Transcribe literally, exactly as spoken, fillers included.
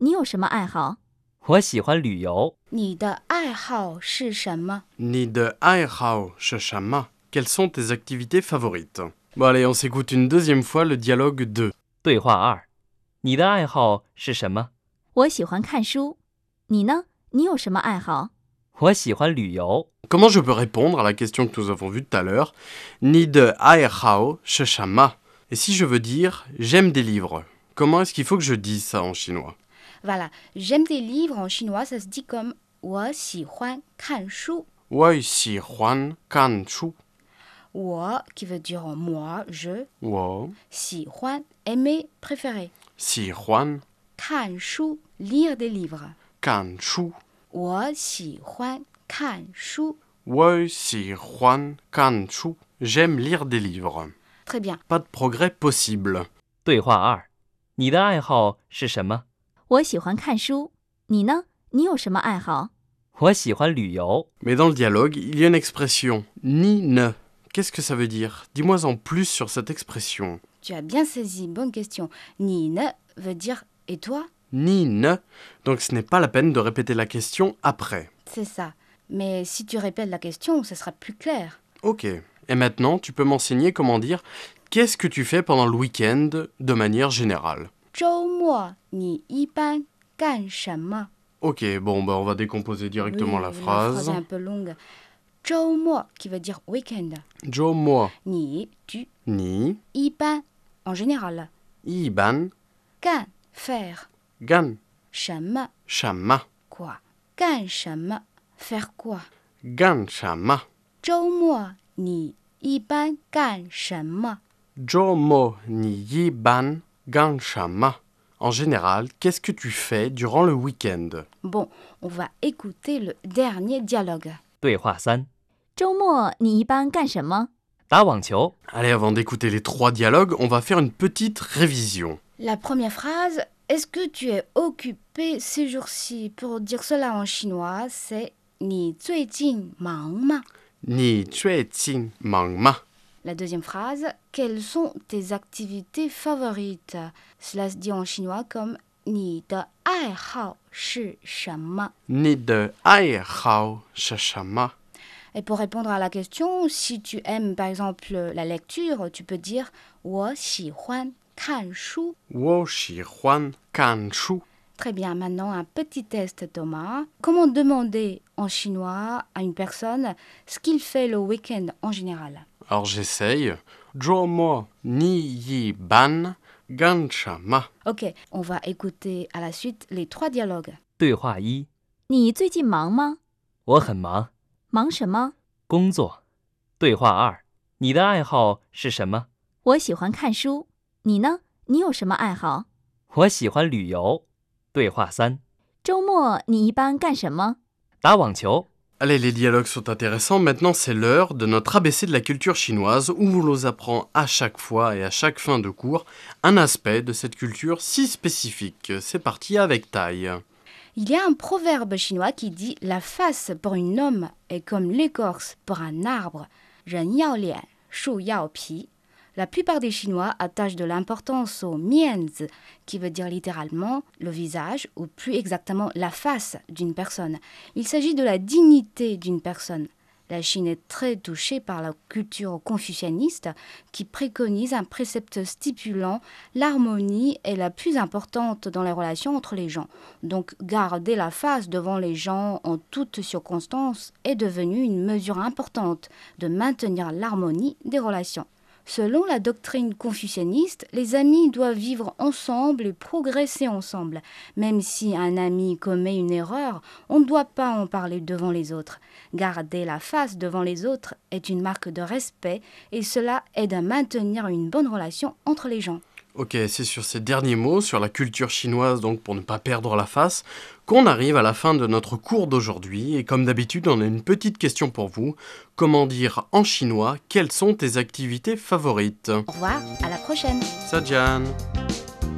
你有什么爱好？ 我喜欢旅游。 你的爱好是什么？ 你的爱好是什么? Quelles sont tes activités favorites? Bon allez, on s'écoute une deuxième fois le dialogue deux. 对话二，你的爱好是什么？ 我喜欢看书。你呢？你有什么爱好？ 我喜欢旅游。 Comment je peux répondre à la question que nous avons vue tout à l'heure? Ni de aihao sheshama. Et si je veux dire j'aime des livres, comment est-ce qu'il faut que je dise ça en chinois? Voilà, j'aime des livres en chinois, ça se dit comme 我喜欢看书. Wei xi huan kan chu. 我 qui veut dire moi, je. Wo 喜欢 aimer, préférer. xi huan 看书 lire des livres. kan chu. 我喜欢看书. Wei xi huan kan chu. J'aime lire des livres. Très bien. Pas de progrès possible. 对话二，你的爱好是什么？ 我喜欢看书。你呢？你有什么爱好？ 我喜欢旅游。 Mais dans le dialogue, il y a une expression ni ne. Qu'est-ce que ça veut dire? Dis-moi en plus sur cette expression. Tu as bien saisi, bonne question. Ni ne veut dire et toi? Ni ne. Donc ce n'est pas la peine de répéter la question après. C'est ça. Mais si tu répètes la question, ce sera plus clair. Ok. Et maintenant, tu peux m'enseigner comment dire qu'est-ce que tu fais pendant le week-end de manière générale. 周末你一般干什么? Ok, bon, bah on va décomposer directement Oui, la La phrase. phrase est un peu longue. 周末 qui veut dire week-end. Jo mo 你 tu, ni 一般 en général. iban 干 faire. gan 什么 shama quoi? 干什么 faire quoi? gan shama. 周末你一般干什么? Jo mo ni yiban gan shama. En général, qu'est-ce que tu fais durant le week-end? Bon, on va écouter le dernier dialogue. 对话三， 周末你一般干什么？ 打网球。 Allez, avant d'écouter les trois dialogues, on va faire une petite révision. La première phrase, est-ce que tu es occupé ces jours-ci? Pour dire cela en chinois, c'est 你最近忙吗? Ni zui jing mang ma. La deuxième phrase, quelles sont tes activités favorites? Cela se dit en chinois comme 你的爱好是什么? Ni de ai hao shashama. Et pour répondre à la question, si tu aimes par exemple la lecture, tu peux dire 我喜欢看书. Wo shi huan kan shu. Très bien, maintenant un petit test Thomas. Comment demander en chinois à une personne ce qu'il fait le week-end en général? Alors j'essaye. Jo mo ni yi ban gan shama. Ok, on va écouter à la suite les trois dialogues. 对话一， 你最近忙吗？ 我很忙， 忙什么？ 工作。对话二，你的爱好是什么？ 我喜欢看书。你呢？你有什么爱好？ 我喜欢旅游。对话三， 周末你一般干什么？ 打网球。 Allez, les dialogues sont intéressants. Maintenant, c'est l'heure de notre A B C de la culture chinoise où on nous apprend à chaque fois et à chaque fin de cours un aspect de cette culture si spécifique. C'est parti avec taille. Il y a un proverbe chinois qui dit la face pour un homme est comme l'écorce pour un arbre. 人要脸，树要皮. La plupart des Chinois attachent de l'importance au mianzi, qui veut dire littéralement le visage, ou plus exactement la face d'une personne. Il s'agit de la dignité d'une personne. La Chine est très touchée par la culture confucianiste qui préconise un précepte stipulant l'harmonie est la plus importante dans les relations entre les gens. Donc garder la face devant les gens en toutes circonstances est devenu une mesure importante de maintenir l'harmonie des relations. Selon la doctrine confucianiste, les amis doivent vivre ensemble et progresser ensemble. Même si un ami commet une erreur, on ne doit pas en parler devant les autres. Garder la face devant les autres est une marque de respect et cela aide à maintenir une bonne relation entre les gens. Ok, c'est sur ces derniers mots, sur la culture chinoise, donc pour ne pas perdre la face, qu'on arrive à la fin de notre cours d'aujourd'hui. Et comme d'habitude, on a une petite question pour vous. Comment dire en chinois, quelles sont tes activités favorites? Au revoir, à la prochaine. Sajian.